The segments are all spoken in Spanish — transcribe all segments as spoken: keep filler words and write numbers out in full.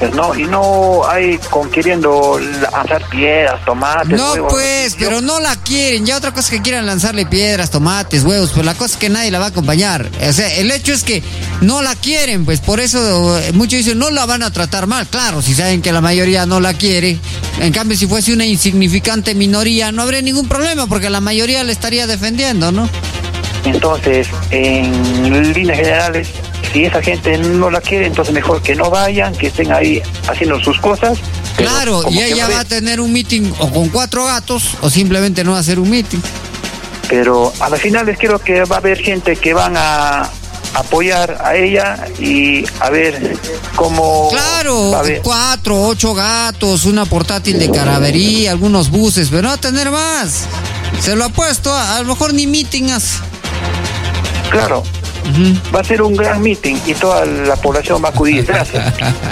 pues, ¿no? Y no hay con queriendo lanzar piedras, tomates, No, huevos. pues, Yo- pero no la quieren. Ya otra cosa es que quieran lanzarle piedras, tomates, huevos, pero la cosa es que nadie la va a acompañar. O sea, el hecho es que no la quieren, pues por eso eh, muchos dicen no la van a tratar mal. Claro, si saben que la mayoría no la quiere. En cambio, si fuese una insignificante minoría, no habría ningún problema porque la mayoría le estaría defendiendo, ¿no? Entonces, en líneas generales, si esa gente no la quiere, entonces mejor que no vayan, que estén ahí haciendo sus cosas. pero Claro, como y que ella ve- va a tener un meeting o con cuatro gatos o simplemente no va a hacer un meeting. Pero a las finales creo que va a haber gente que van a apoyar a ella y a ver cómo Claro, va a haber. cuatro, ocho gatos, una portátil de caravería, algunos buses, pero no va a tener más. Se lo apuesto, a, a lo mejor ni meeting hace. Claro, Ujú. va a ser un gran meeting y toda la población va a acudir. Gracias.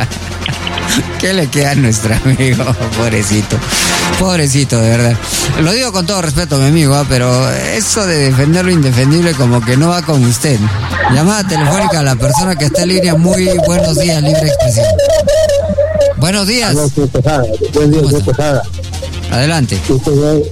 ¿Qué le queda a nuestro amigo? Pobrecito. Pobrecito, de verdad. Lo digo con todo respeto, mi amigo, ¿ah? Pero eso de defender lo indefendible como que no va con usted. Llamada telefónica a la persona que está en línea. Muy buenos días, Libre Expresión. Buenos días. No, señor Tejada. Buen día, ¿Cómo señor está? Tejada. Adelante. Este,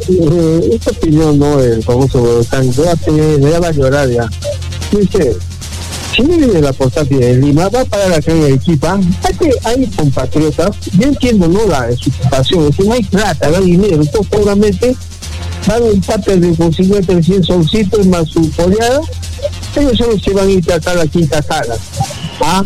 eh, esta opinión, ¿no? El famoso candidato me da a llorar ya. Dice, si no viene la portátil de Lima, va a pagar acá en Arequipa. Hay, que, hay compatriotas, yo entiendo, ¿no? La su situación, es que no hay plata, no hay dinero, entonces seguramente van un papel de con cincuenta, cien solcitos más su poleada, ellos son los que van a ir a tratar la quinta sala. ¿Ah?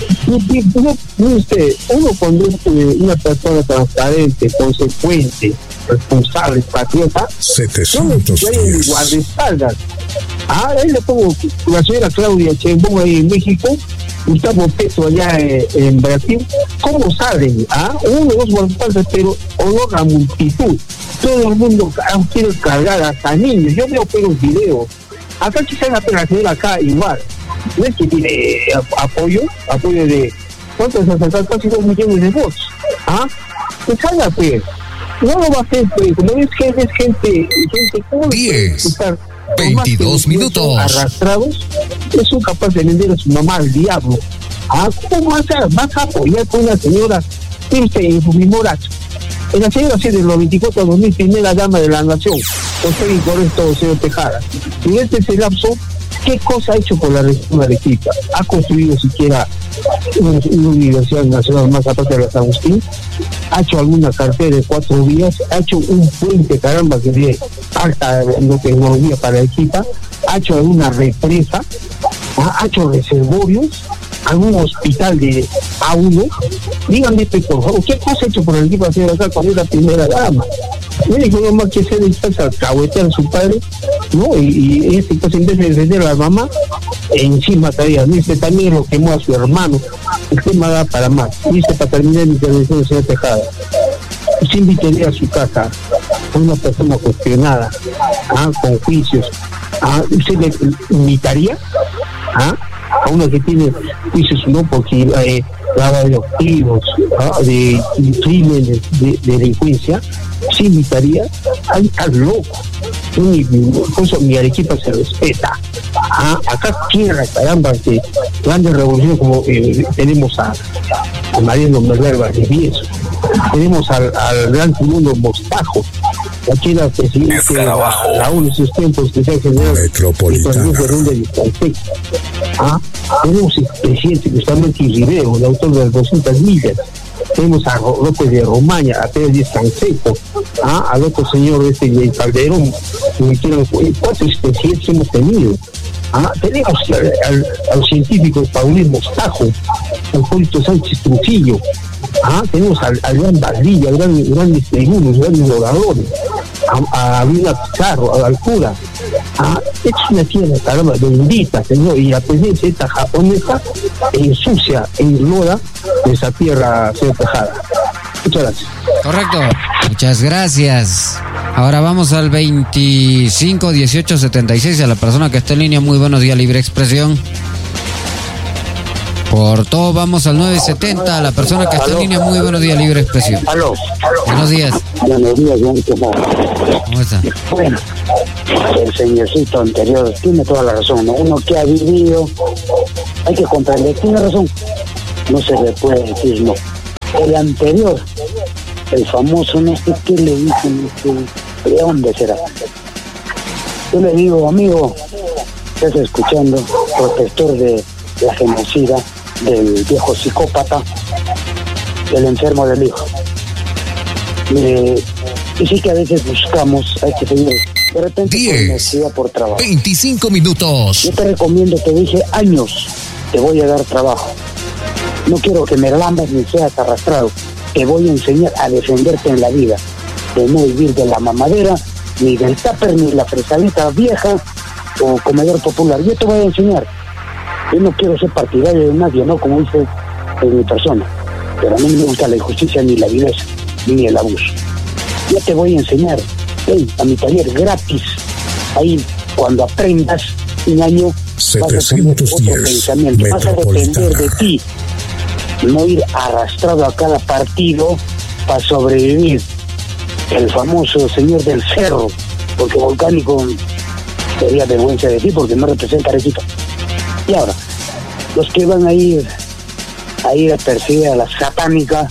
Y, y, uno, usted, uno cuando es eh, una persona transparente, consecuente, responsable, patriota, no setecientos necesita días. guardaespaldas. Ah, ahí le pongo la señora Claudia Sheinbaum ahí en México, Gustavo Petro allá eh, en Brasil. ¿Cómo salen? Ah, uno, dos guardaespaldas, pero honor a multitud. Todo el mundo ah, quiere cargar hasta niños. Yo veo pelos videos. Acá quizás la señora acá igual. No es que tiene eh, apoyo, apoyo de ¿cuántos se sacan? Casi dos millones de votos. ¿Ah? Pues salga, pues. No lo va a hacer, pues. Como es gente, es gente, gente, ¿cómo le puede diez, explicar? veintidós minutos. Arrastrados, son capaces de vender a su mamá al diablo. ¿Ah? ¿Cómo vas a, vas a apoyar con una señora, este, en Fumimorato? En la señora sí, de los veinticuatro a dos mil, primera dama de la nación. Estoy incorrecto, señor Tejada. Y en este lapso, ¿qué cosa ha hecho por la región de Arequipa? ¿Ha construido siquiera una, una universidad nacional más aparte de la San Agustín? ¿Ha hecho alguna cartera de cuatro vías? ¿Ha hecho un puente, caramba, que de alta tecnología para Arequipa? ¿Ha hecho alguna represa? ¿Ha hecho reservorios? ¿Algún hospital de A uno? Díganme, por favor, ¿qué cosa ha hecho por Arequipa, señora, acá con esa primera dama? Me dijo nomás que se dispensa a cahuetear a su padre, ¿no? Y, y este caso, en vez de defender a la mamá, encima todavía, dice, también lo quemó a su hermano. El tema da para más. Dice, para terminar mi intervención, señor Tejada, usted invitaría a su casa a una persona cuestionada, ¿ah? Con juicios, ¿ah? ¿Usted le invitaría? ¿Ah? A una que tiene juicios, no, porque eh, lavado de activos, ¿ah? de, de crímenes, de, de delincuencia, ¿se invitaría? Ahí está loco. Mi, mi, mi Arequipa se respeta. Ah, acá tierra, caramba, que grandes revoluciones como eh, tenemos a, a Mariano Merler de tenemos al, al gran mundo Mostajo, aquí la presidenta de la, la U en sus tiempos que se ha generado Metropolitana. Ah, tenemos el presidente Gustavo Rivero, el autor de las doscientas millas. Tenemos a López de Romaña, a Pérez Díaz Canseco, ¿ah? Al otro señor este de Calderón, ¿cuántos presidentes hemos tenido? ¿Ah? Tenemos al, al, al científico Paulín Mostajo, al Hipólito Sánchez Trujillo, ¿ah? Tenemos al, al gran Valdivia, al gran, grandes tribunos, grandes oradores, a, a Bruna Pizarro, al, al cura. Ah, es una tierra, caramba, bendita, señor, y la presencia esta japonesa ensucia, enloda esa tierra, señor Tejada. Muchas gracias. Correcto. Muchas gracias. Ahora vamos al veinticinco dieciocho setenta y seis, a la persona que está en línea. Muy buenos días, Libre Expresión. Por todo vamos al nueve setenta, a la persona que está en línea. Muy buenos días, Libre Expresión. Aló. Buenos días. Buenos días, señor Tejada. ¿Cómo está? Bueno, el señorcito anterior tiene toda la razón, ¿no? Uno que ha vivido, hay que comprender, tiene razón. No se le puede decir no. El anterior, el famoso, no sé qué le dicen, no sé, ¿de dónde será? Yo le digo, amigo, estás escuchando, protector de la genocida, del viejo psicópata, del enfermo del hijo. Eh, y sí que a veces buscamos a este señor, de repente por necesidad, por trabajo. veinticinco minutos. Yo te recomiendo, te dije años, te voy a dar trabajo. No quiero que me lambas ni seas arrastrado. Te voy a enseñar a defenderte en la vida, de no vivir de la mamadera, ni del tupper, ni la fresadita vieja o comedor popular. Yo te voy a enseñar. Yo no quiero ser partidario de nadie, ¿no? Como dice en mi persona. Pero a mí no me gusta la injusticia, ni la vileza, ni el abuso. Yo te voy a enseñar. Ven a mi taller gratis. Ahí, cuando aprendas un año, vas a tener otro pensamiento. Vas a depender de ti. No ir arrastrado a cada partido para sobrevivir. El famoso señor del cerro, porque Volcánico sería vergüenza de ti porque no representa Arequipa. Y ahora, los que van a ir a ir a perseguir a la satánica,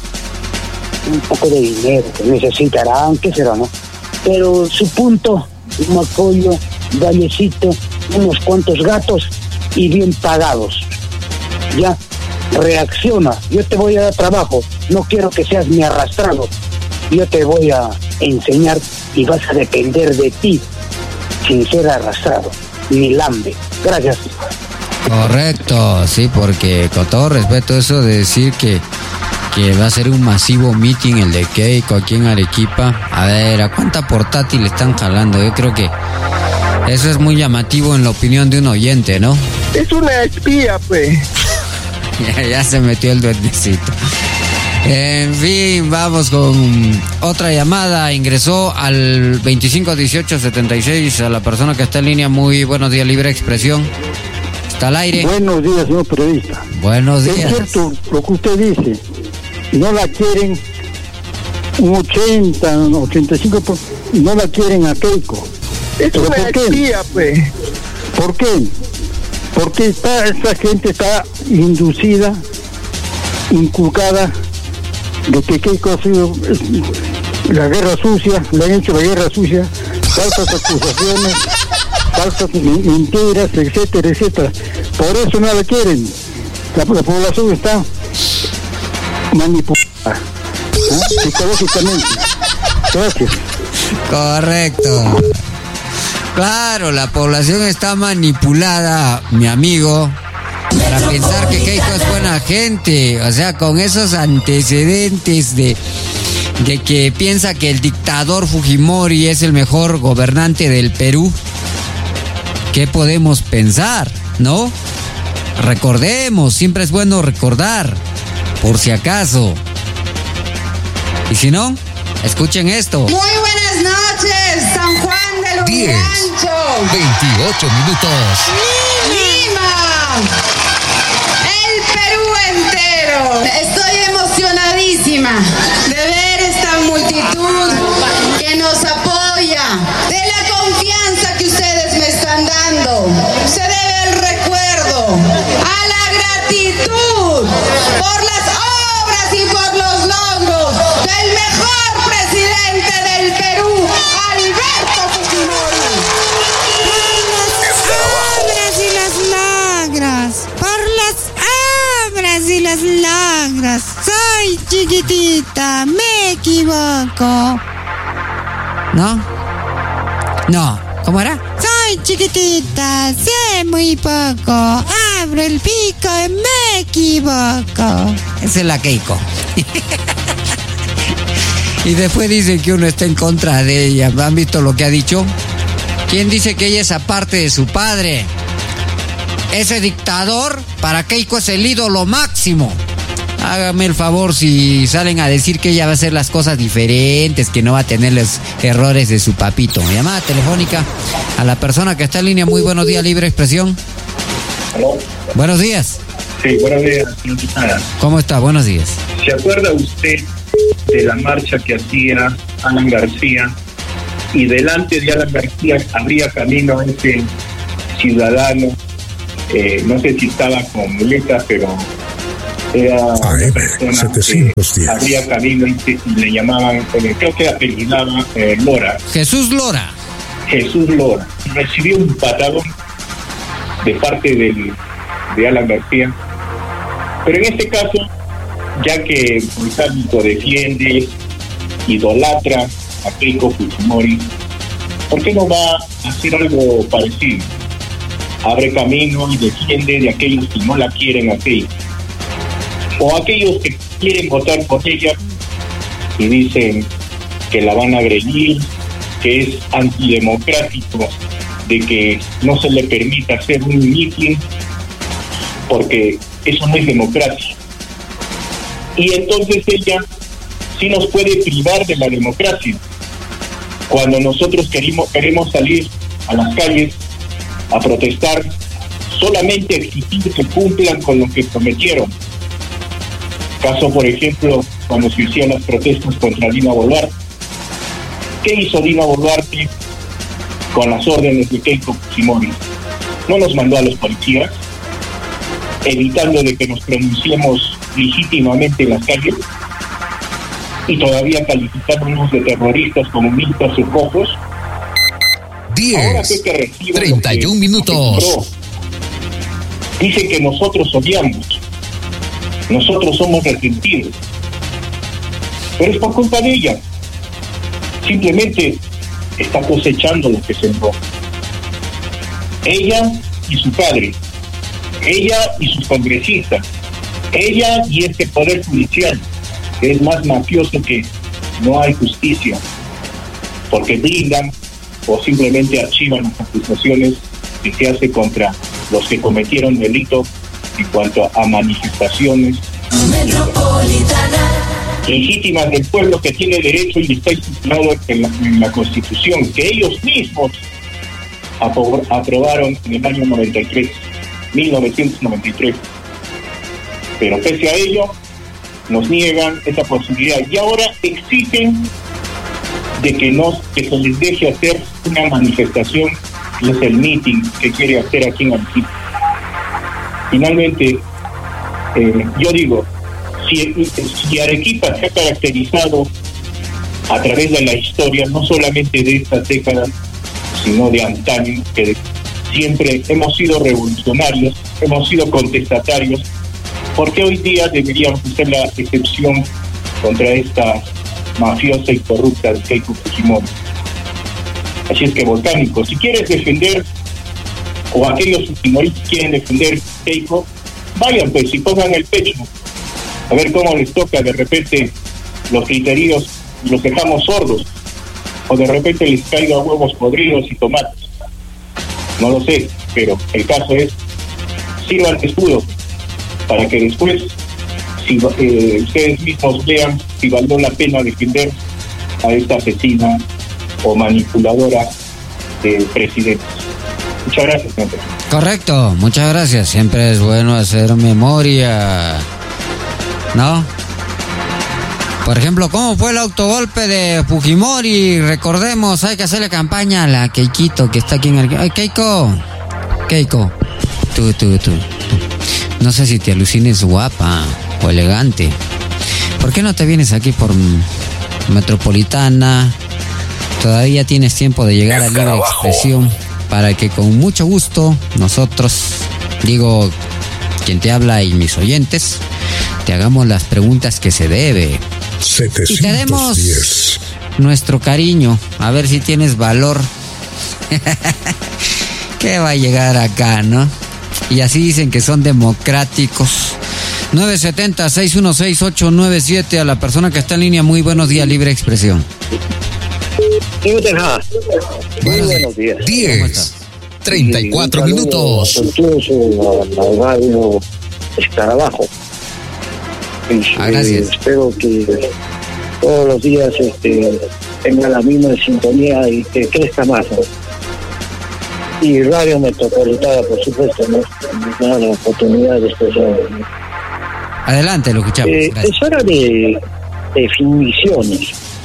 un poco de dinero que necesitarán, qué será, ¿no? Pero su punto, un apoyo, vallecito, unos cuantos gatos y bien pagados. Ya, reacciona, yo te voy a dar trabajo, no quiero que seas ni arrastrado, yo te voy a enseñar y vas a depender de ti, sin ser arrastrado, ni lambe. Gracias. Correcto, sí, porque con todo respeto eso de decir que, que va a ser un masivo meeting el de Keiko aquí en Arequipa, a ver, ¿a cuánta portátil están jalando? Yo creo que eso es muy llamativo en la opinión de un oyente, ¿no? Es una espía, pues. ya, ya se metió el duendecito. En fin, vamos con otra llamada. Ingresó al veinticinco dieciocho setenta y seis a la persona que está en línea. Muy buenos días, Libre Expresión. Está al aire. Buenos días, señor periodista. Buenos días. Es cierto lo que usted dice. No la quieren un ochenta, ochenta y cinco por ciento, no la quieren a Keiko. Es una espía, pues. ¿Por qué? Porque está, esta gente está inducida, inculcada de que Keiko ha sido la guerra sucia, le han hecho la guerra sucia, falsas acusaciones, falsas mentiras, etcétera, etcétera. Por eso no la quieren. La, la población está manipulada, ¿eh? Psicológicamente. Gracias. Correcto. Claro, la población está manipulada, mi amigo, para pensar que Keiko es buena gente. O sea, con esos antecedentes de, de que piensa que el dictador Fujimori es el mejor gobernante del Perú, ¿qué podemos pensar, no? Recordemos, siempre es bueno recordar, por si acaso. Y si no, escuchen esto. Muy buenas noches, San Juan del diez, veintiocho minutos. Lima, el Perú entero. Estoy emocionadísima de ver esta multitud que nos apoya, de la confianza que ustedes me están dando. Se debe el recuerdo, a la gratitud por las obras y por los logros del mejor presidente del Perú, Alberto Fujimori. Por las obras y las logras, soy chiquitita, me equivoco. ¿No? No, ¿cómo era? Soy chiquitita, sé muy poco, abro el pico y me equivoco. Esa es la Keiko. Y después dicen que uno está en contra de ella. ¿Han visto lo que ha dicho? ¿Quién dice que ella es aparte de su padre? Ese dictador, para Keiko es el ídolo máximo. Hágame el favor si salen a decir que ella va a hacer las cosas diferentes, que no va a tener los errores de su papito. Llamada telefónica a la persona que está en línea. Muy buenos días, Libre Expresión. ¿Aló? Buenos días. Sí, buenos días, señor Quintana. ¿Cómo está? Buenos días. ¿Se acuerda usted de la marcha que hacía Alan García? Y delante de Alan García abría camino a ese ciudadano, eh, no sé si estaba con muletas, pero era una persona que abría camino y, y le llamaban, eh, creo que apellidaba eh, Lora. Jesús Lora. Jesús Lora. Recibió un patadón de parte del, de Alan García. Pero en este caso, ya que el británico defiende, idolatra a Keiko Fujimori, ¿por qué no va a hacer algo parecido? Abre camino y defiende de aquellos que no la quieren a Keiko, o aquellos que quieren votar por ella y dicen que la van a agredir, que es antidemocrático de que no se le permita hacer un mitin porque eso no es democracia. Y entonces ella sí nos puede privar de la democracia cuando nosotros queremos, queremos salir a las calles a protestar, solamente exigir que cumplan con lo que prometieron. Caso, por ejemplo, cuando se hicieron las protestas contra Dina Boluarte. ¿Qué hizo Dina Boluarte con las órdenes de Keiko Fujimori? No nos mandó a los policías, evitando de que nos pronunciemos legítimamente en las calles, y todavía calificándonos de terroristas, comunistas o cojos. diez, treinta y un minutos. Dice que nosotros odiamos, nosotros somos resentidos, pero es por culpa de ella. Simplemente está cosechando lo que sembró. Ella y su padre, ella y sus congresistas, ella y este poder judicial, que es más mafioso que no hay justicia, porque blindan o simplemente archivan las acusaciones que se hace contra los que cometieron delito en cuanto a manifestaciones legítimas del pueblo, que tiene derecho y está estipulado en la, en la Constitución, que ellos mismos apro- aprobaron en el año noventa y tres, mil novecientos noventa y tres. Pero pese a ello, nos niegan esa posibilidad y ahora exigen de que, nos, que se les deje hacer una manifestación, que es el meeting que quiere hacer aquí en Arequipa. Finalmente, eh, yo digo, si, si Arequipa se ha caracterizado a través de la historia, no solamente de estas décadas, sino de antaño, que siempre hemos sido revolucionarios, hemos sido contestatarios, ¿por qué hoy día deberíamos hacer la excepción contra esta mafiosa y corrupta de Keiko Fujimori? Así es que, Volcánico, si quieres defender, o aquellos fujimoristas quieren defender Keiko, vayan pues y pongan el pecho, a ver cómo les toca. De repente los criterios los dejamos sordos, o de repente les caiga huevos podridos y tomates, no lo sé, pero el caso es, sirvan de escudo para que después, si eh, ustedes mismos vean si valió la pena defender a esta asesina o manipuladora de presidentes. Muchas gracias, señor. Correcto, muchas gracias. Siempre es bueno hacer memoria, ¿no? Por ejemplo, ¿cómo fue el autogolpe de Fujimori? Recordemos, hay que hacerle campaña a la Keikito que está aquí en el... ¡Ay, Keiko! Keiko, tú, tú, tú, tú. No sé si te alucines guapa o elegante. ¿Por qué no te vienes aquí por Metropolitana? Todavía tienes tiempo de llegar a Libre Expresión para que con mucho gusto nosotros, digo, quien te habla y mis oyentes, te hagamos las preguntas que se debe. Y te demos nuestro cariño, a ver si tienes valor. ¿Qué va a llegar acá, no? Y así dicen que son democráticos. nueve siete cero, seis uno seis, ocho nueve siete. A la persona que está en línea, muy buenos días, Libre Expresión. Buenos, buenos días. diez, treinta y cuatro minutos. La radio Escarabajo. Ah, gracias. Espero que todos los días este, tenga la misma sintonía y que crezca más, ¿no? Y Radio Metropolitana, por supuesto, ¿no? Me da la oportunidad de expresar, ¿no? Adelante, lo escuchamos. Eh, es hora de definiciones.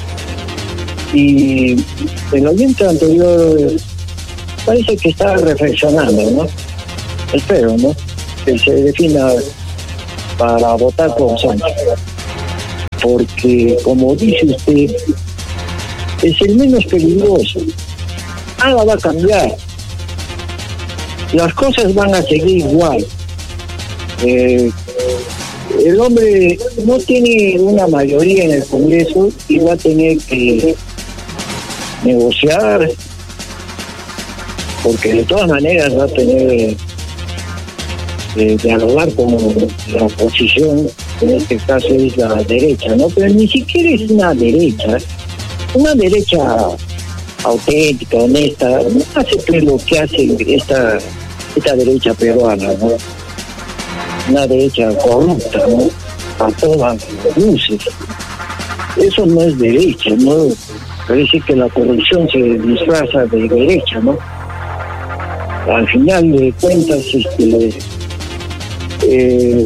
Y el oyente anterior parece que está reflexionando, ¿no? Espero, ¿no? Que se defina para votar por Sánchez. Porque, como dice usted, es el menos peligroso. Nada va a cambiar. Las cosas van a seguir igual. Eh, el hombre no tiene una mayoría en el Congreso y va a tener que negociar, porque de todas maneras va a tener que dialogar con la oposición, en este caso es la derecha, ¿no? Pero ni siquiera es una derecha, una derecha auténtica, honesta, no hace pues lo que hace esta, esta derecha peruana, ¿no? Una derecha corrupta, ¿no? A todas luces. Eso no es derecha, ¿no? Parece que la corrupción se disfraza de derecha, ¿no? Al final de cuentas, este, eh,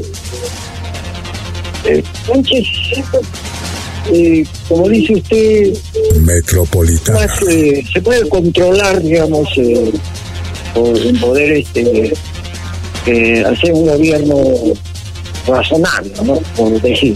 eh, Sánchez, eh, como dice usted, Metropolitana, más, eh, se puede controlar, digamos, eh, por poder este, eh, hacer un gobierno razonable, ¿no? Por decir.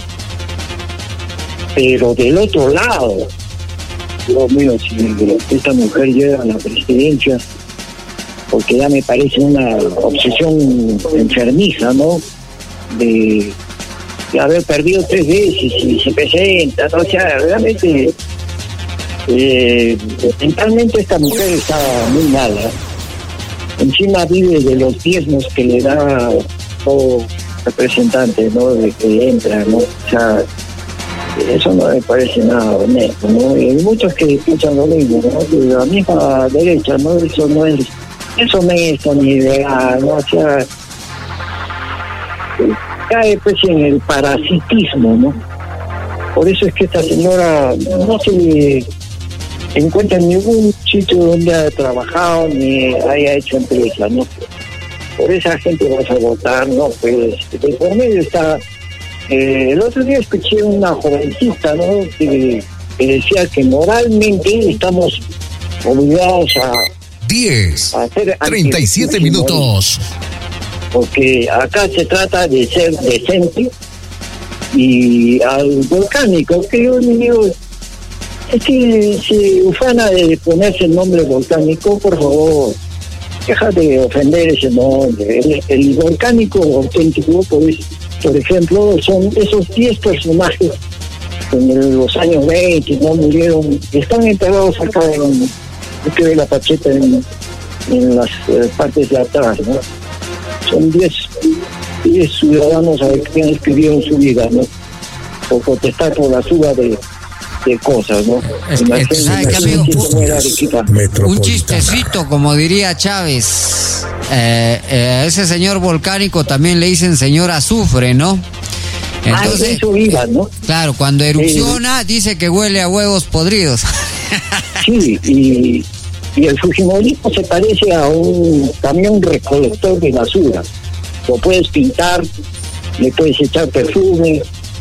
Pero del otro lado, Dios mío, si esta mujer llega a la presidencia, porque ya me parece una obsesión enfermiza, ¿no? De, de haber perdido tres veces y se presenta, ¿no? O sea, realmente, eh, mentalmente esta mujer está muy mala. Encima vive de los diezmos que le da todo representante, ¿no? De que entra, ¿no? O sea, eso no me parece nada honesto, ¿no? Y hay muchos que piensan lo mismo, ¿no? De la misma derecha, ¿no? Eso no es, eso no es ni ideal, ¿no? O sea, cae pues en el parasitismo, ¿no? Por eso es que esta señora no se le encuentra en ningún sitio donde haya trabajado ni haya hecho empresa, ¿no? Por esa gente vas a votar, ¿no? Pues de por medio está... Eh, el otro día escuché una jovencita, ¿no? Que, que decía que moralmente estamos obligados a... diez, a hacer treinta y siete minutos. Porque acá se trata de ser decente y al volcánico, que yo le digo, es que se ufana de ponerse el nombre volcánico, por favor, deja de ofender ese nombre. El, el volcánico auténtico, pues, por ejemplo, son esos diez personajes que en los años veinte no murieron, están enterrados acá en, de la Pacheta, en, en las eh, partes de atrás, ¿no? Son diez ciudadanos a que escribieron su vida, ¿no? Por protestar por la suba de, de cosas, ¿no? Es, es, ¿sabe qué, amigo? Un chistecito, como diría Chávez. Eh, eh, ese señor volcánico también le dicen señor azufre, ¿no? Entonces, ah, eso iba, ¿no? Claro, cuando erupciona, sí, dice que huele a huevos podridos. Sí, y, y el fujimorismo se parece a un camión recolector de basura. Lo puedes pintar, le puedes echar perfume,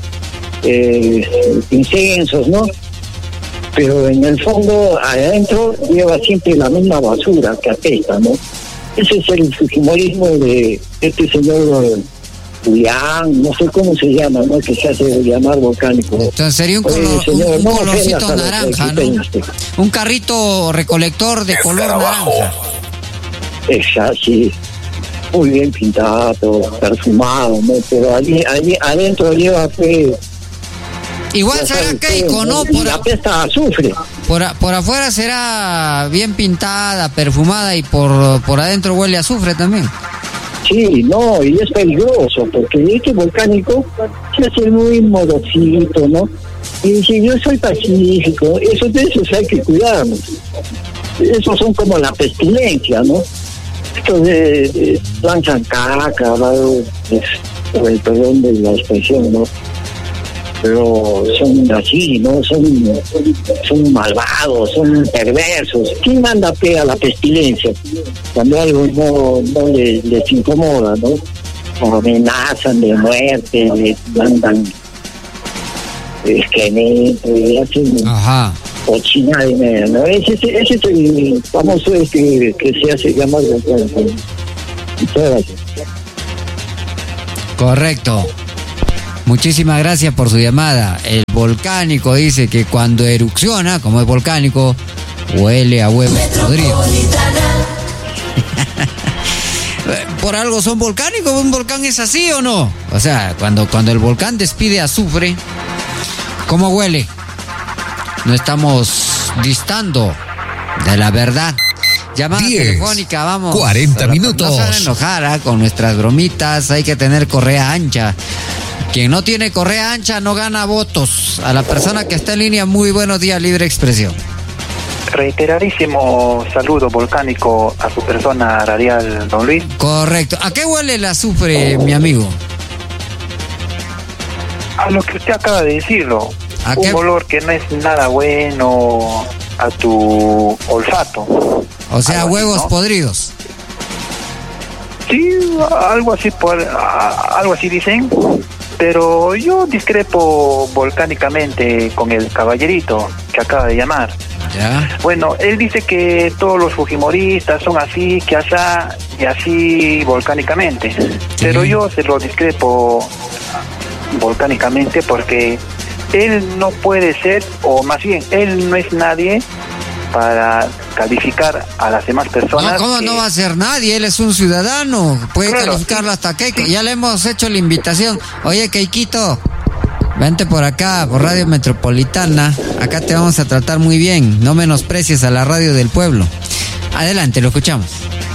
eh, inciensos, ¿no? Pero en el fondo, adentro, lleva siempre la misma basura que apesta, ¿no? Ese es el fujimorismo de este señor Julián, no sé cómo se llama, ¿no? Que se hace llamar volcánico. Entonces sería un, color, Oye, señor, un, un no colorcito naranja, ¿no? Un carrito recolector de color naranja. Exacto, sí. Muy bien pintado, perfumado, ¿no? Pero allí, allí adentro lleva fe. Igual será Keiko, ¿no? Por, apesta azufre. Por, por afuera será bien pintada, perfumada y por, por adentro huele a azufre también. Sí, no, y es peligroso, porque este volcánico se hace muy modosito, ¿no? Y dice, yo soy pacífico, esos de esos hay que cuidarnos. Esos son como la pestilencia, ¿no? Estos de, de lanzan caca, ¿no? Por el perdón de la expresión, ¿no? Pero son así, ¿no? Son, son malvados, son perversos. ¿Quién manda pe a la pestilencia cuando algo no, no les, les incomoda, ¿no? O amenazan de muerte, les mandan esqueletos, y hacen cochina de media, ¿no? Ese, ese, ese es el famoso este que se hace llamar. Muchas gracias. Correcto. Muchísimas gracias por su llamada. El volcánico dice que cuando erupciona, como es volcánico, huele a huevos podridos. Por algo son volcánicos, ¿un volcán es así o no? O sea, cuando, cuando el volcán despide azufre, ¿cómo huele? No estamos distando de la verdad. Llamada diez, telefónica, vamos. cuarenta minutos. No se van a enojar, ¿eh? Con nuestras bromitas, hay que tener correa ancha. Quien no tiene correa ancha no gana votos. A la persona que está en línea, muy buenos días, libre expresión. Reiteradísimo saludo volcánico a su persona radial, don Luis. Correcto. ¿A qué huele el azufre, mi amigo? A lo que usted acaba de decirlo. ¿A un qué? olor que no es nada bueno a tu olfato. O sea, Algo huevos así, ¿no? podridos. Sí, algo así, por, a- algo así dicen. Pero yo discrepo volcánicamente con el caballerito que acaba de llamar. Ya. Bueno, él dice que todos los fujimoristas son así, que asá y así volcánicamente. Pero yo se lo discrepo volcánicamente porque él no puede ser, o más bien, él no es nadie para calificar a las demás personas. No, ¿cómo que- no va a ser nadie? Él es un ciudadano. Puede Claro, calificarlo sí. hasta Keiko. Ya le hemos hecho la invitación. Oye, Keikito, vente por acá, por Radio Metropolitana. Acá te vamos a tratar muy bien. No menosprecies a la radio del pueblo. Adelante, lo escuchamos.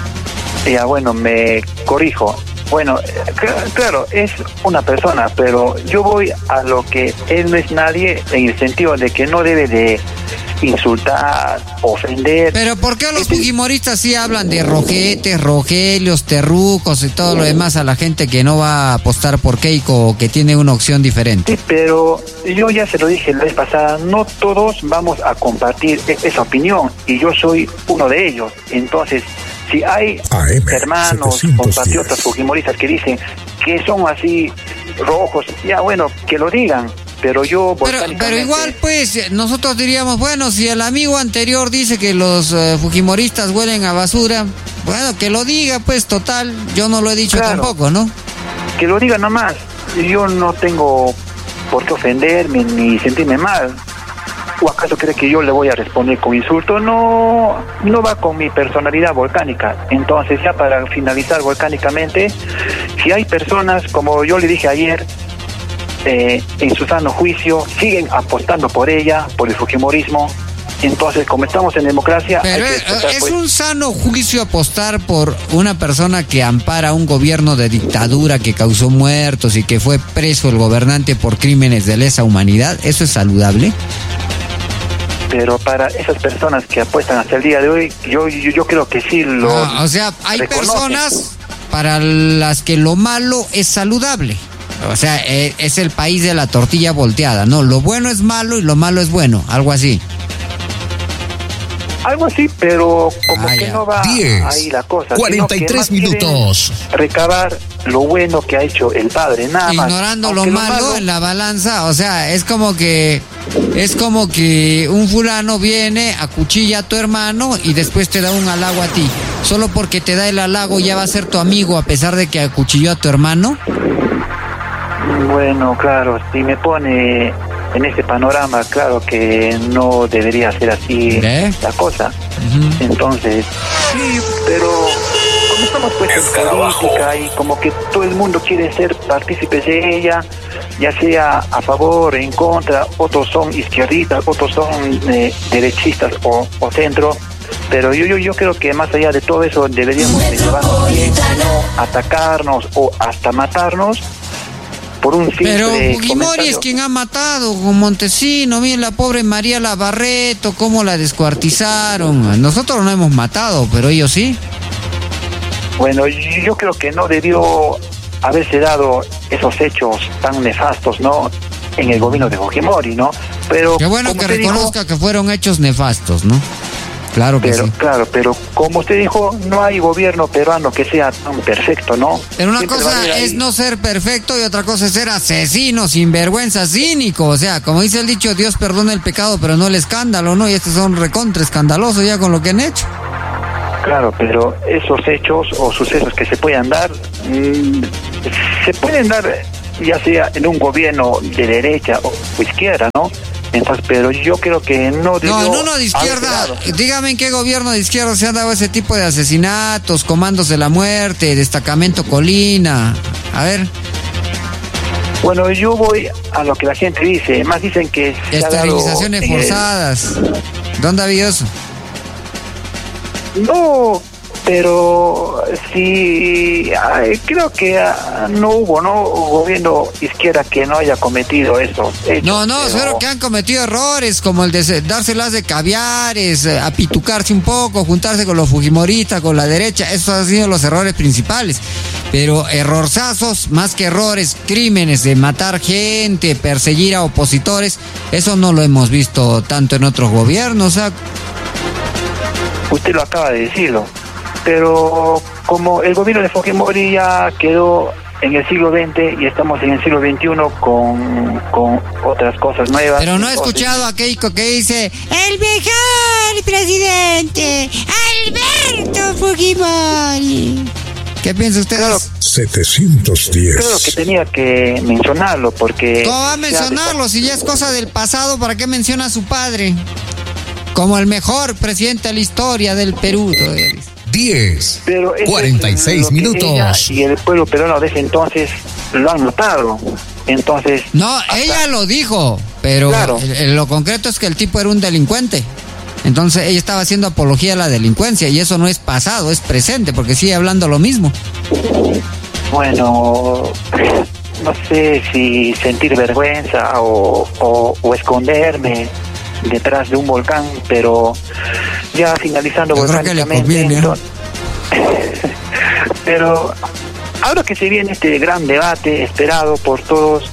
Ya, bueno, me corrijo. Bueno, eh, cl- claro, es una persona, pero yo voy a lo que él no es nadie en el sentido de que no debe de insultar, ofender. Pero ¿por qué los fujimoristas sí hablan de rojetes, rogelios, terrucos y todo lo demás a la gente que no va a apostar por Keiko o que tiene una opción diferente? Sí, pero yo ya se lo dije la vez pasada, no todos vamos a compartir e- esa opinión y yo soy uno de ellos. Entonces, si hay A M hermanos, setecientos diez. compatriotas fujimoristas que dicen que son así rojos, ya bueno, que lo digan. Pero yo Pero, volcánicamente- pero igual, pues, nosotros diríamos, bueno, si el amigo anterior dice que los eh, fujimoristas huelen a basura, bueno, que lo diga, pues, total, yo no lo he dicho Claro. tampoco, ¿no? que lo digan nomás. Yo no tengo por qué ofenderme ni sentirme mal. ¿O acaso cree que yo le voy a responder con insulto? No, no va con mi personalidad volcánica. Entonces, ya para finalizar volcánicamente, si hay personas, como yo le dije ayer, eh, en su sano juicio, siguen apostando por ella, por el fujimorismo. Entonces, como estamos en democracia, Pero hay que es, respetar, es pues. un sano juicio apostar por una persona que ampara un gobierno de dictadura que causó muertos y que fue preso el gobernante por crímenes de lesa humanidad. ¿Eso es saludable? Pero para esas personas que apuestan hasta el día de hoy, yo yo, yo creo que sí lo Ah, o sea, hay reconocen. personas para las que lo malo es saludable. O sea, eh, es el país de la tortilla volteada, ¿no? Lo bueno es malo y lo malo es bueno, algo así. Algo así, pero como Ah, que ya. no va diez, ahí la cosa. cuarenta y sino que tres más quieren minutos. Recabar lo bueno que ha hecho el padre, nada más. Ignorando lo Aunque malo en la balanza, o sea, es como que es como que un fulano viene, acuchilla a tu hermano y después te da un halago a ti. Solo porque te da el halago ya va a ser tu amigo a pesar de que acuchilló a tu hermano. Bueno, claro, si me pone en este panorama, claro que no debería ser así ¿Eh? la cosa. Entonces, sí, pero como estamos pues en política y como que todo el mundo quiere ser partícipes de ella, ya sea a favor, en contra, otros son izquierdistas, otros son eh, derechistas o, o centro, pero yo, yo yo creo que más allá de todo eso deberíamos de llevarnos bien, no atacarnos o hasta matarnos por un simple Pero Fujimori comentario. es quien ha matado con Montesino, miren la pobre María Labarreto, cómo la descuartizaron. Nosotros no hemos matado, pero ellos sí. Bueno, yo creo que no debió haberse dado esos hechos tan nefastos, ¿no? En el gobierno de Fujimori, ¿no? Pero Qué bueno como que usted dijo, reconozca que fueron hechos nefastos, ¿no? Claro que pero sí. claro, pero como usted dijo, no hay gobierno peruano que sea tan perfecto, ¿no? Pero una Siempre va a cosa haber ahí- es no ser perfecto y otra cosa es ser asesino, sinvergüenza, cínico. O sea, como dice el dicho, Dios perdona el pecado, pero no el escándalo, ¿no? Y estos son recontra escandalosos ya con lo que han hecho. Claro, pero esos hechos o sucesos que se puedan dar, mm, se pueden dar ya sea en un gobierno de derecha o izquierda, ¿no? Entonces, pero yo creo que no... No, en uno de izquierda, dígame en qué gobierno de izquierda se han dado ese tipo de asesinatos, comandos de la muerte, destacamento Colina, a ver... Bueno, yo voy a lo que la gente dice, más dicen que... Esterilizaciones forzadas, el... ¿dónde ha habido eso? No, pero sí, ay, creo que ah, no hubo, ¿no? Gobierno izquierda que no haya cometido eso. Hechos, no, no, pero... seguro que han cometido errores, como el de dárselas de caviares, apitucarse un poco, juntarse con los fujimoristas, con la derecha, esos han sido los errores principales. Pero errorzazos, más que errores, crímenes de matar gente, perseguir a opositores, eso no lo hemos visto tanto en otros gobiernos, ¿sabes? Usted lo acaba de decirlo, pero como el gobierno de Fujimori ya quedó en el siglo veinte y estamos en el siglo veintiuno con, con otras cosas nuevas. Pero no he entonces... escuchado a Keiko que dice, el mejor presidente, Alberto Fujimori. ¿Qué piensa usted? Claro, setecientos diez. Creo que tenía que mencionarlo porque... ¿Cómo va a mencionarlo? Si ya es cosa del pasado, ¿para qué menciona a su padre? Como el mejor presidente de la historia del Perú. diez. Pero cuarenta y seis minutos. Y el pueblo peruano de ese entonces lo han notado. Entonces... No, hasta... ella lo dijo, pero claro. el, el, lo concreto es que el tipo era un delincuente. Entonces ella estaba haciendo apología a la delincuencia y eso no es pasado, es presente, porque sigue hablando lo mismo. Bueno, no sé si sentir vergüenza o, o, o esconderme detrás de un volcán, pero ya finalizando Yo creo que le conviene, ¿no? Pero ahora que se viene este gran debate esperado por todos,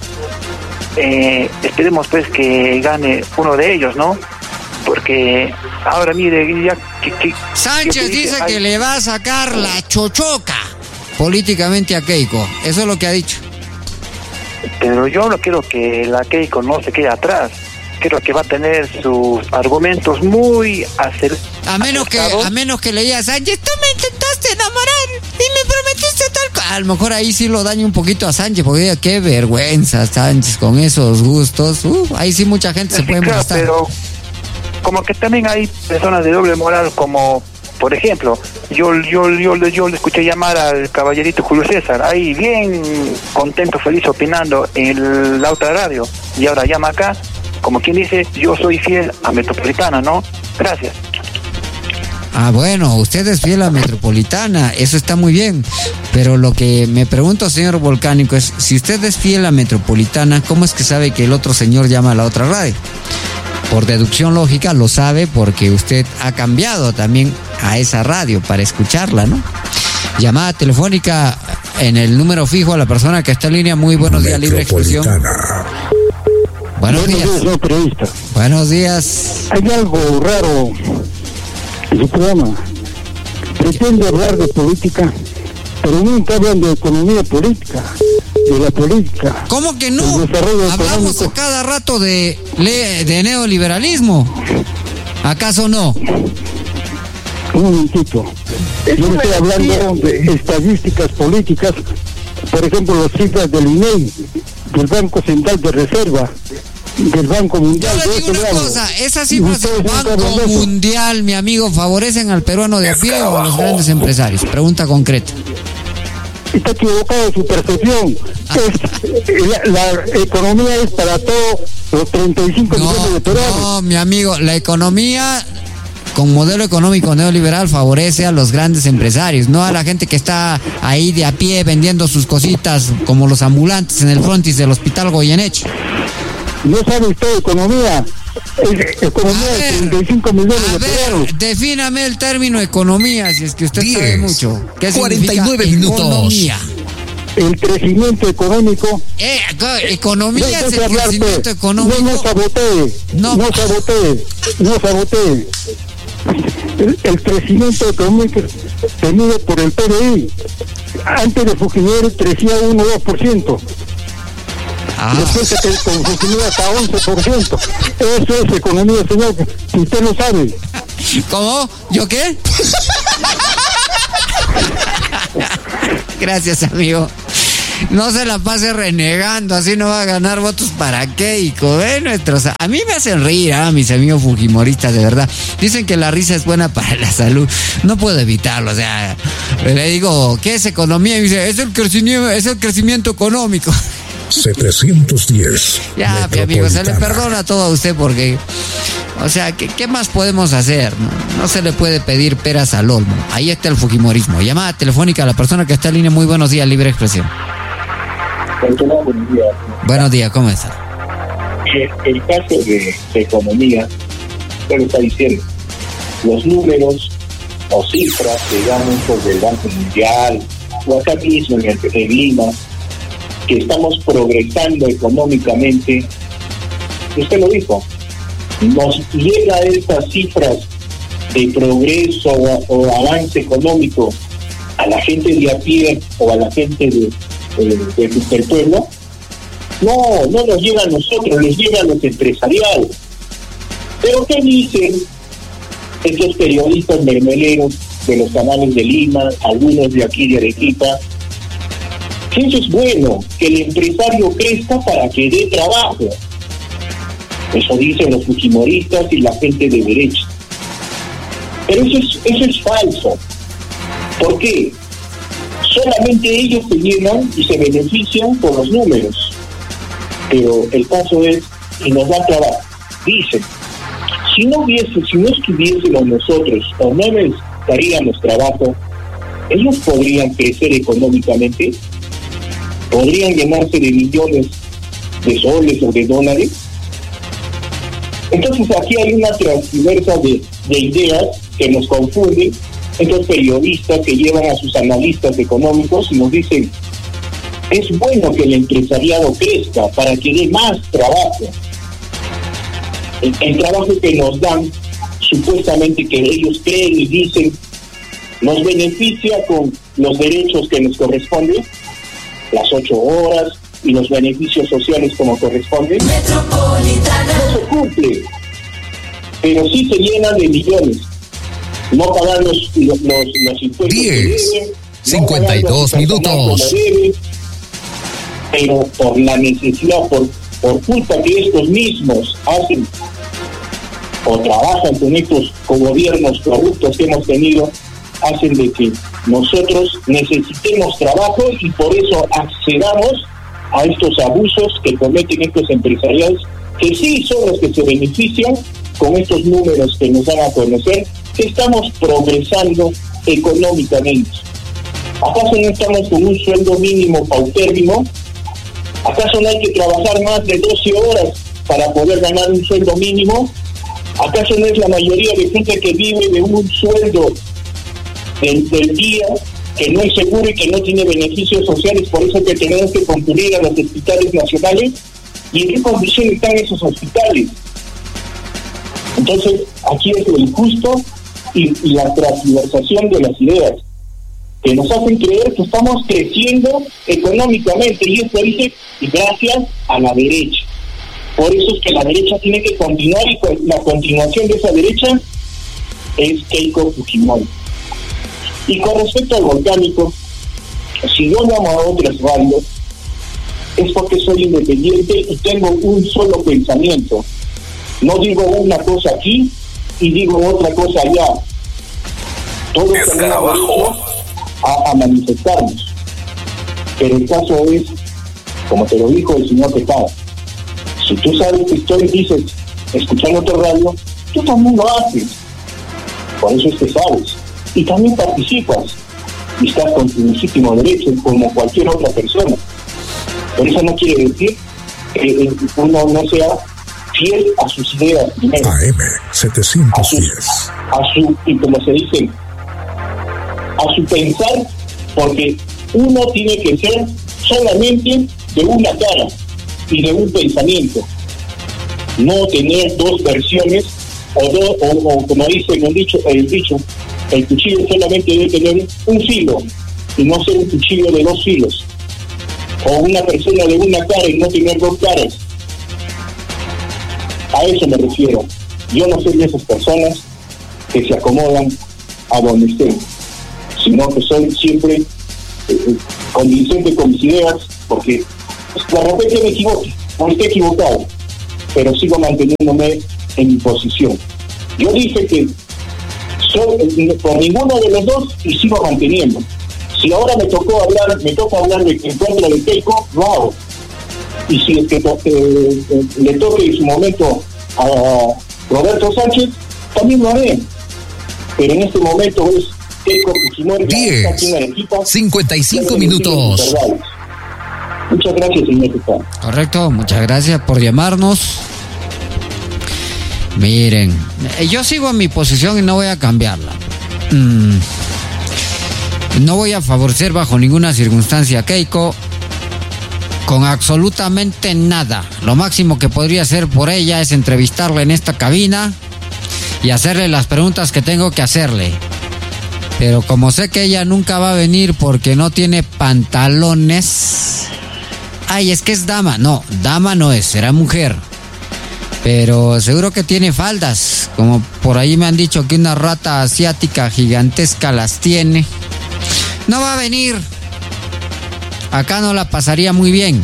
eh, esperemos pues que gane uno de ellos, ¿no? Porque ahora mire, ya que, que Sánchez que dice ay, que le va a sacar la chochoca políticamente a Keiko, eso es lo que ha dicho. Pero yo no quiero que la Keiko no se quede atrás. Creo que va a tener sus argumentos muy acer- a menos que a menos que le diga Sánchez, tú me intentaste enamorar y me prometiste tal cosa. A lo mejor ahí sí lo daño un poquito a Sánchez, porque diga, qué vergüenza Sánchez con esos gustos. Uh, ahí sí mucha gente se sí, puede claro, molestar. Pero como que también hay personas de doble moral, como por ejemplo, yo yo yo, yo, yo le escuché llamar al caballerito Julio César, ahí bien contento, feliz, opinando en la otra radio, y ahora llama acá, como quien dice, yo soy fiel a Metropolitana, ¿no? Gracias. Ah, bueno, usted es fiel a Metropolitana, eso está muy bien, pero lo que me pregunto, señor Volcánico, es, si usted es fiel a Metropolitana, ¿cómo es que sabe que el otro señor llama a la otra radio? Por deducción lógica lo sabe porque usted ha cambiado también a esa radio para escucharla, ¿no? Llamada telefónica en el número fijo a la persona que está en línea. Muy buenos días, libre expresión. Buenos días. Buenos días, señor periodista. Buenos días. Hay algo raro en su programa. Pretende hablar de política, pero nunca hablan de economía política, de la política. ¿Cómo que no? Hablamos a cada rato de, de neoliberalismo. ¿Acaso no? Un momentito. Yo estoy hablando de estadísticas políticas, por ejemplo, las cifras del I N E I, del Banco Central de Reserva, del Banco Mundial. Yo le digo una cosa, esas cifras del Banco Mundial, mi amigo, ¿favorecen al peruano de a pie o a los grandes empresarios? Pregunta concreta. Está equivocado su percepción. Es, la, la economía es para todos los treinta y cinco no, millones de peruanos. No, mi amigo, la economía con modelo económico neoliberal favorece a los grandes empresarios, no a la gente que está ahí de a pie vendiendo sus cositas como los ambulantes en el frontis del Hospital Goyeneche. No sabe usted de economía. Es economía ver, de treinta y cinco millones de peruanos. Defíname el término economía, si es que usted diez, sabe mucho. ¿Qué cuarenta y nueve significa minutos. Economía? El crecimiento económico. Eh, economía no, es el crecimiento económico. No, no sabotee. No, no sabotee. No sabotee. El, el crecimiento económico tenido por el P D I. Antes de Fujimori crecía uno o dos por ciento. Ah. Después se con Fujimori hasta once por ciento. Eso es economía, señor. Si usted no sabe. ¿Cómo? ¿Yo qué? Gracias, amigo. no se la pase renegando, así no va a ganar votos para Keiko, ¿eh? Nuestros, a mí me hacen reír, ¿eh? Mis amigos fujimoristas, de verdad. Dicen que la risa es buena para la salud. No puedo evitarlo, o sea, le digo, ¿qué es economía? Y me dice, es el crecimiento, es el crecimiento económico. setecientos diez. Ya, mi amigo, se le perdona todo a usted porque, o sea, ¿qué, qué más podemos hacer? No, no se le puede pedir peras al olmo. Ahí está el fujimorismo. Llamada telefónica a la persona que está en línea. Muy buenos días, Libre Expresión. Buenos días. Buenos días, ¿cómo está? El, el caso de, de economía, lo que está diciendo, los números o cifras que dan por del Banco Mundial o acá mismo en, el, en Lima, que estamos progresando económicamente, usted lo dijo, nos llega a estas cifras de progreso o, o avance económico a la gente de a pie o a la gente de, de, de, del pueblo. No, no nos llega a nosotros, nos llega a los empresariales. Pero ¿qué dicen estos periodistas mermeleros de los canales de Lima, algunos de aquí de Arequipa? Que eso es bueno, que el empresario crezca para que dé trabajo. Eso dicen los fujimoristas y la gente de derecha. Pero eso es, eso es falso. ¿Por qué? Solamente ellos se llenan y se benefician por los números. Pero el caso es, y nos da trabajo. Dicen, si no hubiese, si no estuviésemos nosotros o no necesitaríamos trabajo, ellos podrían crecer económicamente, podrían llenarse de millones de soles o de dólares. Entonces aquí hay una transversa de, de ideas que nos confunden. Estos periodistas que llevan a sus analistas económicos y nos dicen, es bueno que el empresariado crezca para que dé más trabajo. El, el trabajo que nos dan, supuestamente que ellos creen y dicen, nos beneficia con los derechos que nos corresponden, las ocho horas y los beneficios sociales como corresponden. No se cumple, pero sí se llenan de millones. No pagan los, los, los, los impuestos. diez, deben, cincuenta y dos no minutos. Deben, pero por la necesidad, por, por culpa que estos mismos hacen o trabajan con estos con gobiernos corruptos que hemos tenido, hacen de que nosotros necesitemos trabajo y por eso accedamos a estos abusos que cometen estos empresariales, que sí son los que se benefician con estos números que nos dan a conocer, que estamos progresando económicamente. ¿Acaso no estamos con un sueldo mínimo paupérrimo? ¿Acaso no hay que trabajar más de doce horas para poder ganar un sueldo mínimo? ¿Acaso no es la mayoría de gente que vive de un sueldo del, del día que no es seguro y que no tiene beneficios sociales, por eso que tenemos que concurrir a los hospitales nacionales? ¿Y en qué condiciones están esos hospitales? Entonces, aquí es lo injusto y, y la transversación de las ideas, que nos hacen creer que estamos creciendo económicamente, y esto dice, y gracias a la derecha. Por eso es que la derecha tiene que continuar, y la continuación de esa derecha es Keiko Fujimori. Y con respecto al volcánico, si yo llamo a otras radios, es porque soy independiente y tengo un solo pensamiento. No digo una cosa aquí y digo otra cosa allá. Todos tenemos derecho a, a manifestarnos. Pero el caso es, como te lo dijo el señor Tejada, si tú sabes que estoy, dices, escuchando otra radio, tú también lo haces. Por eso es que sabes. Y también participas. Y estás con tu legítimo derecho, como cualquier otra persona. Pero eso no quiere decir que uno no sea fiel a sus ideas primero. A M setecientos diez. A su, a su, y como se dice, a su pensar, porque uno tiene que ser solamente de una cara y de un pensamiento. No tener dos versiones, o, do, o, o como dice el dicho, el dicho, el cuchillo solamente debe tener un filo y no ser un cuchillo de dos filos. O una persona de una cara y no tener dos caras. A eso me refiero. Yo no soy de esas personas que se acomodan a donde estén, sino que soy siempre eh, convincente con mis ideas, porque de repente me equivoque, o esté equivocado, pero sigo manteniéndome en mi posición. Yo dije que soy por ninguno de los dos y sigo manteniendo. Si ahora me tocó hablar, me toca hablar de en contra de Keiko, lo hago. Y si es que to, eh, eh, le toque en su momento a Roberto Sánchez, también lo haré. Pero en este momento es Keiko Fujimori, diez, cincuenta y cinco minutos. Muchas gracias, señor Tejada. Correcto, muchas gracias por llamarnos. Miren, yo sigo en mi posición y no voy a cambiarla. Mm, no voy a favorecer bajo ninguna circunstancia a Keiko con absolutamente nada. Lo máximo que podría hacer por ella es entrevistarla en esta cabina y hacerle las preguntas que tengo que hacerle. Pero como sé que ella nunca va a venir porque no tiene pantalones... Ay, es que es dama. No, dama no es, será mujer. Pero seguro que tiene faldas. Como por ahí me han dicho que una rata asiática gigantesca las tiene. No va a venir. Acá no la pasaría muy bien.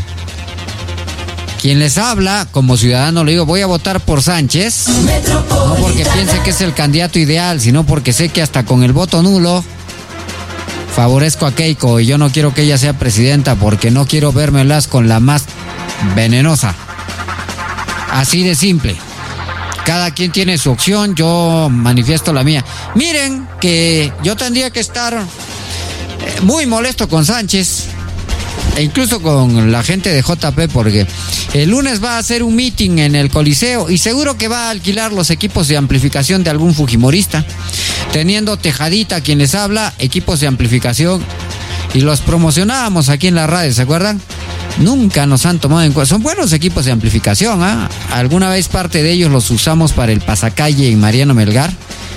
Quien les habla, como ciudadano, le digo, voy a votar por Sánchez. No porque piense que es el candidato ideal, sino porque sé que hasta con el voto nulo favorezco a Keiko y yo no quiero que ella sea presidenta porque no quiero vérmelas con la más venenosa. Así de simple. Cada quien tiene su opción, yo manifiesto la mía. Miren que yo tendría que estar muy molesto con Sánchez e incluso con la gente de J P porque el lunes va a hacer un meeting en el Coliseo y seguro que va a alquilar los equipos de amplificación de algún fujimorista, teniendo Tejadita quien les habla, equipos de amplificación, y los promocionábamos aquí en la radio, ¿se acuerdan? Nunca nos han tomado en cuenta. Son buenos equipos de amplificación, ¿ah? ¿eh? Alguna vez parte de ellos los usamos para el Pasacalle y Mariano Melgar,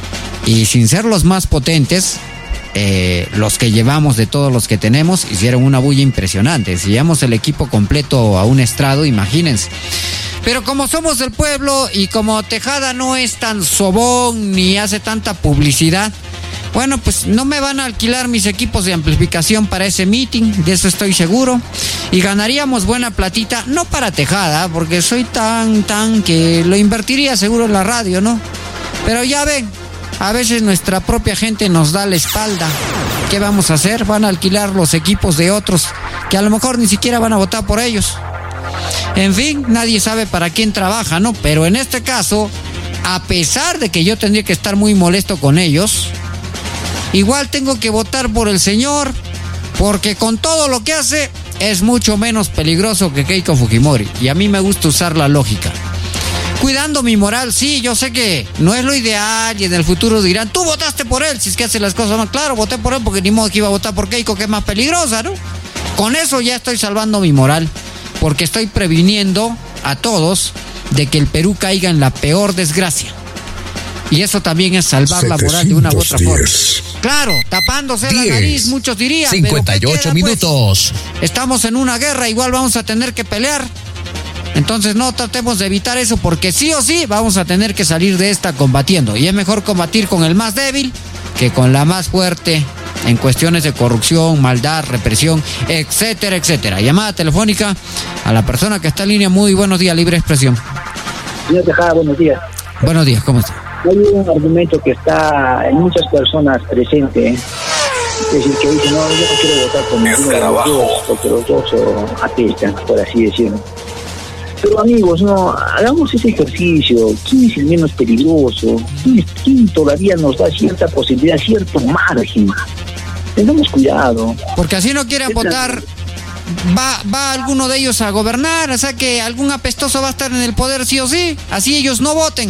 y sin ser los más potentes, eh, los que llevamos de todos los que tenemos hicieron una bulla impresionante. Si llevamos el equipo completo a un estrado, imagínense. Pero como somos del pueblo y como Tejada no es tan sobón ni hace tanta publicidad, bueno, pues no me van a alquilar mis equipos de amplificación para ese meeting, de eso estoy seguro. Y ganaríamos buena platita, no para Tejada, porque soy tan, tan que lo invertiría seguro en la radio, ¿no? Pero ya ven, a veces nuestra propia gente nos da la espalda. ¿Qué vamos a hacer? Van a alquilar los equipos de otros que a lo mejor ni siquiera van a votar por ellos. En fin, nadie sabe para quién trabaja, ¿no? Pero en este caso, a pesar de que yo tendría que estar muy molesto con ellos, igual tengo que votar por el señor, porque con todo lo que hace es mucho menos peligroso que Keiko Fujimori. Y a mí me gusta usar la lógica. Cuidando mi moral, sí, yo sé que no es lo ideal y en el futuro dirán, tú votaste por él, si es que hace las cosas más. Claro, voté por él porque ni modo que iba a votar por Keiko, que es más peligrosa, ¿no? Con eso ya estoy salvando mi moral, porque estoy previniendo a todos de que el Perú caiga en la peor desgracia. Y eso también es salvar la moral de una u otra forma. Claro, tapándose diez, la nariz, muchos dirían. cincuenta y ocho minutos. Pues, estamos en una guerra, igual vamos a tener que pelear. Entonces no tratemos de evitar eso, porque sí o sí vamos a tener que salir de esta combatiendo. Y es mejor combatir con el más débil que con la más fuerte en cuestiones de corrupción, maldad, represión, etcétera, etcétera. Llamada telefónica a la persona que está en línea. Muy buenos días, Libre Expresión. Señor Tejada, buenos días. Buenos días, ¿cómo está? Hay un argumento que está en muchas personas presente, ¿eh? Es decir, que dicen, no, yo no quiero votar por ninguno de los dos, porque los dos son apestan, por así decirlo. Pero amigos, no, hagamos ese ejercicio. ¿Quién es el menos peligroso? ¿Quién, es, quién todavía nos da cierta posibilidad, cierto margen? Tengamos cuidado. Porque así no quieren votar, va, va alguno de ellos a gobernar, o sea que algún apestoso va a estar en el poder sí o sí, así ellos no voten.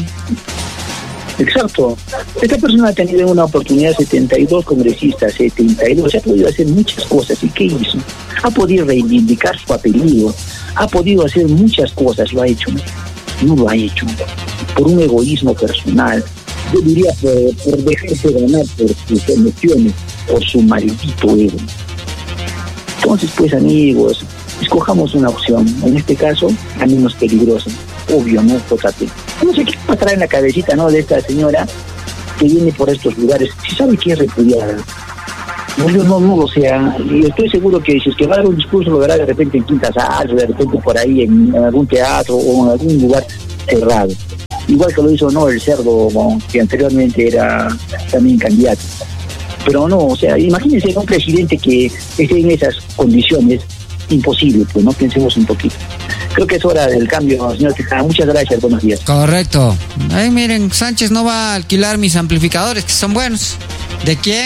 Exacto. Esta persona ha tenido una oportunidad, setenta y dos congresistas, setenta y dos, ha podido hacer muchas cosas. ¿Y qué hizo? Ha podido reivindicar su apellido, ha podido hacer muchas cosas, lo ha hecho. No lo ha hecho por un egoísmo personal. Yo diría por, por dejarse ganar por sus emociones, por su maldito ego. Entonces, pues amigos, escojamos una opción, en este caso, la menos peligrosa. Obvio, ¿no? Tócate. No sé qué pasará en la cabecita, ¿no? De esta señora que viene por estos lugares. Si sabe que es repudiada, No, yo no, no lo sea. Y estoy seguro que si es que va a dar un discurso, lo verá de repente en Quinta Salsa, de repente por ahí en, en algún teatro o en algún lugar cerrado. Igual que lo hizo no el Cerdo, ¿no? Que anteriormente era también candidato. Pero no, o sea, imagínense un presidente que esté en esas condiciones, imposible, pues no pensemos un poquito. Creo que es hora del cambio, señor Tejada. Muchas gracias, buenos días. Correcto. Ay, miren, Sánchez no va a alquilar mis amplificadores, que son buenos. ¿De quién?